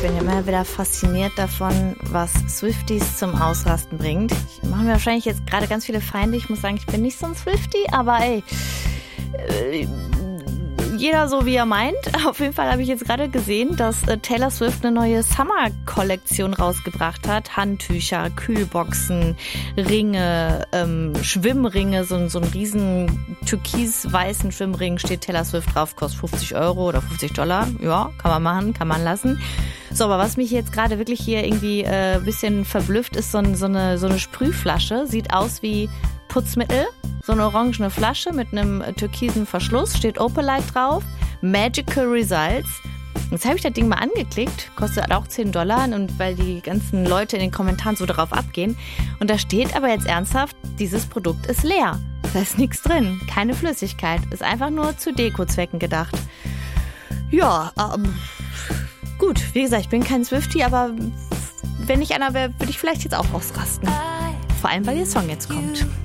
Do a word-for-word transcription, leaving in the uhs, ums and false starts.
bin ja immer wieder fasziniert davon, was Swifties zum Ausrasten bringt. Ich mache mir wahrscheinlich jetzt gerade ganz viele Feinde. Ich muss sagen, ich bin nicht so ein Swiftie, aber ey, äh, jeder so, wie er meint. Auf jeden Fall habe ich jetzt gerade gesehen, dass äh, Taylor Swift eine neue Summer-Kollektion rausgebracht hat. Handtücher, Kühlboxen, Ringe, ähm, Schwimmringe, so, so einen riesen türkis-weißen Schwimmring steht Taylor Swift drauf, kostet fünfzig Euro oder fünfzig Dollar. Ja, kann man machen, kann man lassen. So, aber was mich jetzt gerade wirklich hier irgendwie äh, ein bisschen verblüfft, ist so, so, eine, so eine Sprühflasche. Sieht aus wie Putzmittel. So eine orangene Flasche mit einem türkisen Verschluss, steht Opalite drauf, Magical Results. Jetzt habe ich das Ding mal angeklickt, kostet auch zehn Dollar, und weil die ganzen Leute in den Kommentaren so darauf abgehen. Und da steht aber jetzt ernsthaft, dieses Produkt ist leer. Da ist nichts drin, keine Flüssigkeit, ist einfach nur zu Dekozwecken gedacht. Ja, ähm, gut, wie gesagt, ich bin kein Swiftie, aber wenn ich einer wäre, würde ich vielleicht jetzt auch ausrasten. Vor allem, weil der Song jetzt kommt.